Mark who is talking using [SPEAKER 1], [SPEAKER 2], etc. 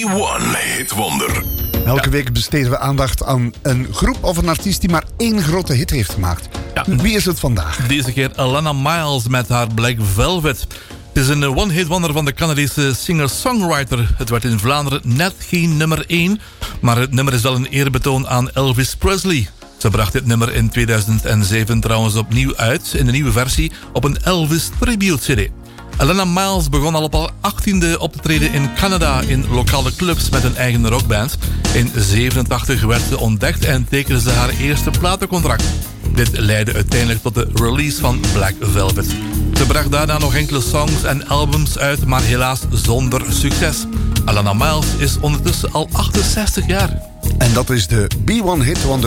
[SPEAKER 1] B1 Hit Wonder.
[SPEAKER 2] Elke week besteden we aandacht aan een groep of een artiest die maar één grote hit heeft gemaakt.
[SPEAKER 3] Ja.
[SPEAKER 2] Wie is het vandaag?
[SPEAKER 3] Deze keer Alana Miles met haar Black Velvet. Het is een one-hit wonder van de Canadese singer-songwriter. Het werd in Vlaanderen net geen nummer 1, maar het nummer is wel een eerbetoon aan Elvis Presley. Ze bracht dit nummer in 2007 trouwens opnieuw uit, in een nieuwe versie, op een Elvis Tribute CD. Alana Miles begon al op haar 18e op te treden in Canada in lokale clubs met een eigen rockband. In 1987 werd ze ontdekt en tekende ze haar eerste platencontract. Dit leidde uiteindelijk tot de release van Black Velvet. Ze bracht daarna nog enkele songs en albums uit, maar helaas zonder succes. Alana Miles is ondertussen al 68 jaar.
[SPEAKER 2] En dat is de B1 Hit Wonder